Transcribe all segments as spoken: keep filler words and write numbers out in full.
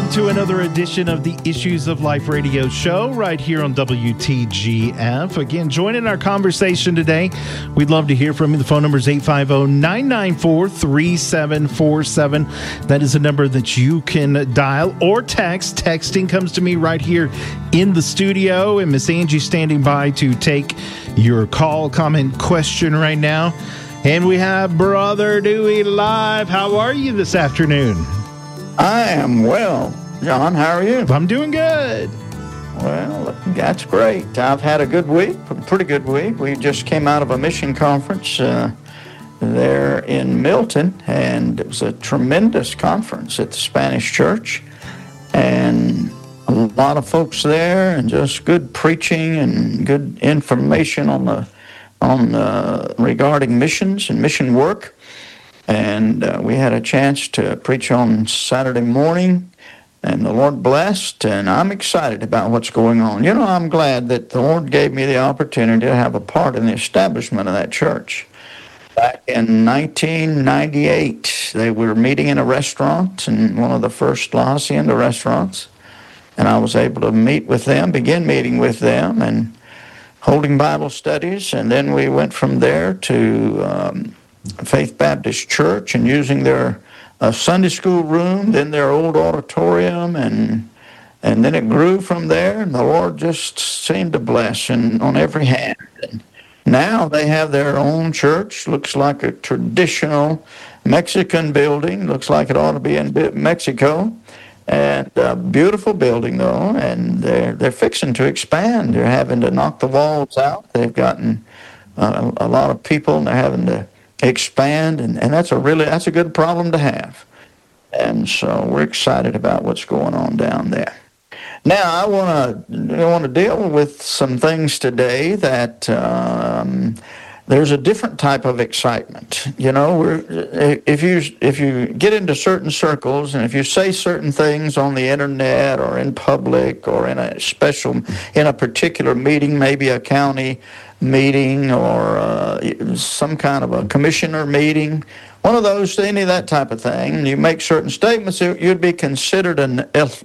welcome to another edition of the Issues of Life radio show right here on W T G F. Again, joining our conversation today, we'd love to hear from you. The phone number is eight five zero, nine nine four, three seven four seven. That is a number that you can dial or text. Texting comes to me right here in the studio, and Miss Angie standing by to take your call, comment, question right now. And we have Brother Dewey live. How are you this afternoon? I am well. John, how are you? I'm doing good. Well, that's great. I've had a good week, a pretty good week. We just came out of a mission conference uh, there in Milton, and it was a tremendous conference at the Spanish Church, and a lot of folks there, and just good preaching and good information on the on uh, regarding missions and mission work. And uh, we had a chance to preach on Saturday morning, and the Lord blessed, and I'm excited about what's going on. You know, I'm glad that the Lord gave me the opportunity to have a part in the establishment of that church. Back in nineteen ninety-eight, they were meeting in a restaurant, in one of the first La Hacienda restaurants, and I was able to meet with them, begin meeting with them, and holding Bible studies, and then we went from there to Um, Faith Baptist Church and using their uh, Sunday school room, then their old auditorium, and and then it grew from there, and the Lord just seemed to bless and on every hand. And now they have their own church, looks like a traditional Mexican building, looks like it ought to be in Mexico, and a beautiful building though, and they're, they're fixing to expand. They're having to knock the walls out. They've gotten uh, a lot of people, and they're having to expand, and, and that's a really that's a good problem to have. And so we're excited about what's going on down there. Now I want to I want to deal with some things today that um, there's a different type of excitement. You know, we're, if you if you get into certain circles, and if you say certain things on the internet or in public or in a special in a particular meeting, maybe a county meeting or uh, some kind of a commissioner meeting, one of those, any of that type of thing, and you make certain statements, you'd be considered an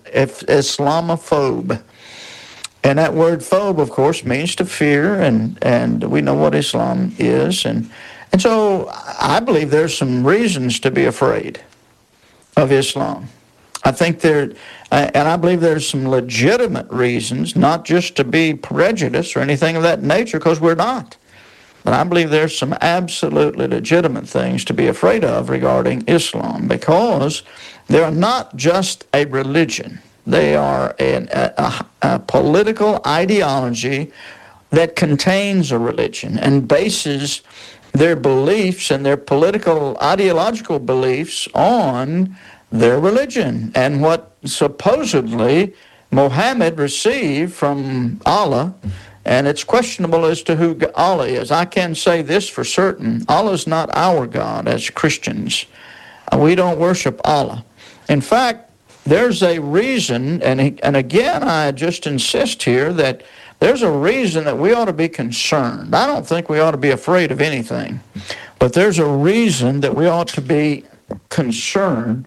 Islamophobe. And that word phobe, of course, means to fear, and, and we know what Islam is. And, and so I believe there's some reasons to be afraid of Islam. I think there, and I believe there's some legitimate reasons, not just to be prejudiced or anything of that nature, because we're not. But I believe there's some absolutely legitimate things to be afraid of regarding Islam, because they're not just a religion. They are an, a, a political ideology that contains a religion and bases their beliefs and their political ideological beliefs on their religion and what supposedly Muhammad received from Allah. And it's questionable as to who Allah is. I can say this for certain: Allah is not our God as Christians. We don't worship Allah. In fact, there's a reason, and and again, I just insist here that there's a reason that we ought to be concerned. I don't think we ought to be afraid of anything, but there's a reason that we ought to be concerned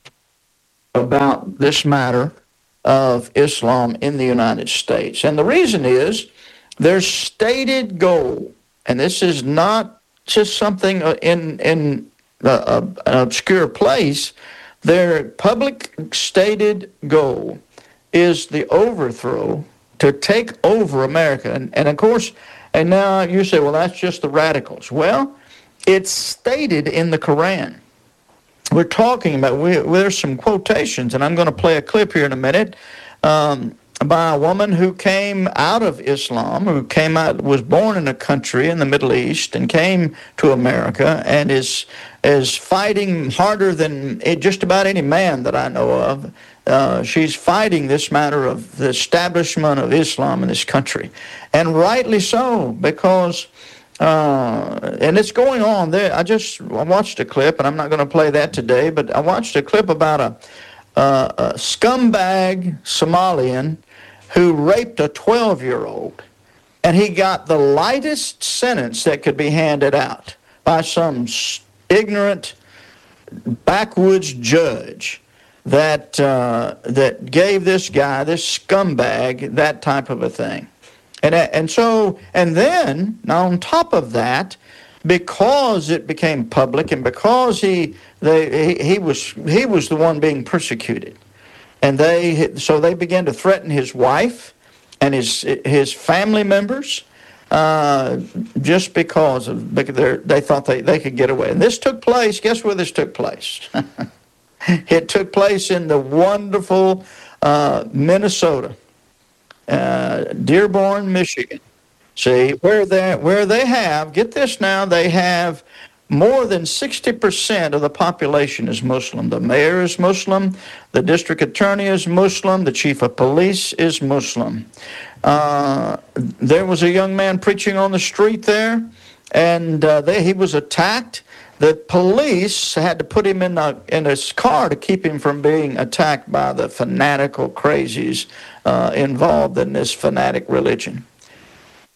about this matter of Islam in the United States. And the reason is their stated goal, and this is not just something in, in uh, an obscure place. Their public stated goal is the overthrow, to take over America. And, and of course, and now you say, well, that's just the radicals. Well, it's stated in the Quran. We're talking about, we, there's some quotations, and I'm going to play a clip here in a minute, um, by a woman who came out of Islam, who came out, was born in a country in the Middle East and came to America and is is fighting harder than just about any man that I know of. Uh, she's fighting this matter of the establishment of Islam in this country, and rightly so, because Uh, and it's going on there. I just I watched a clip, and I'm not going to play that today, but I watched a clip about a, uh, a scumbag Somalian who raped a twelve-year-old, and he got the lightest sentence that could be handed out by some ignorant backwoods judge. that uh, that gave this guy, this scumbag, that type of a thing. And and so and then on top of that, because it became public and because he they he, he was he was the one being persecuted, and they so they began to threaten his wife and his his family members, uh, just because of because they thought they, they could get away. And this took place. Guess where this took place? It took place in the wonderful uh, Minnesota, uh, Dearborn, Michigan. See, where they, where they have, get this now, they have more than sixty percent of the population is Muslim. The mayor is Muslim, the district attorney is Muslim, the chief of police is Muslim. Uh, there was a young man preaching on the street there, and uh, they, he was attacked. The police had to put him in a in his car to keep him from being attacked by the fanatical crazies uh, involved in this fanatic religion.